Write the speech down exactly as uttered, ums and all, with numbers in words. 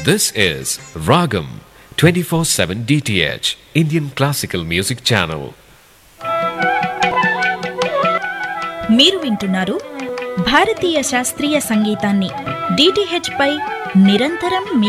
This is Ragam twenty-four seven D T H Indian Classical Music Channel. మీరు వింటున్నారు భారతీయ శాస్త్రీయ సంగీతాన్ని డిటిహెచ్ పై నిరంతరం